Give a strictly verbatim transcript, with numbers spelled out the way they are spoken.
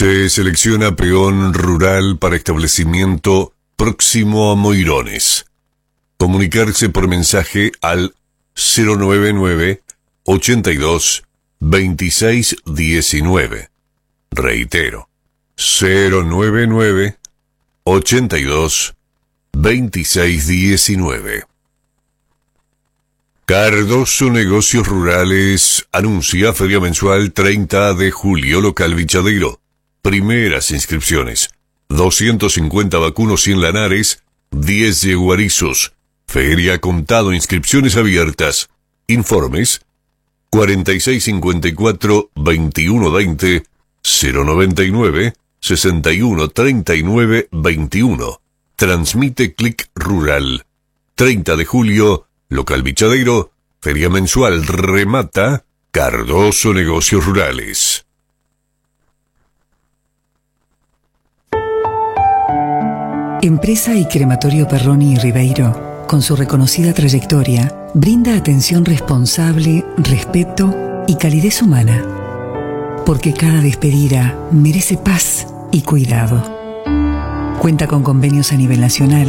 Se selecciona peón rural para establecimiento próximo a Moirones. Comunicarse por mensaje al cero nueve nueve, ochenta y dos, veintiséis diecinueve. Reitero, cero nueve nueve, ochenta y dos, veintiséis diecinueve. Cardoso Negocios Rurales anuncia feria mensual treinta de julio, local Vichadeiro. Primeras inscripciones: doscientos cincuenta vacunos cien lanares, diez yeguarizos. Feria contado, inscripciones abiertas. Informes cuarenta y seis cincuenta y cuatro, veintiuno veinte, cero noventa y nueve, sesenta y uno treinta y nueve veintiuno. Transmite Clic Rural. treinta de julio, local Vichadeiro. Feria mensual remata Cardoso Negocios Rurales. Empresa y Crematorio Perroni y Ribeiro, con su reconocida trayectoria, brinda atención responsable, respeto y calidez humana. Porque cada despedida merece paz y cuidado. Cuenta con convenios a nivel nacional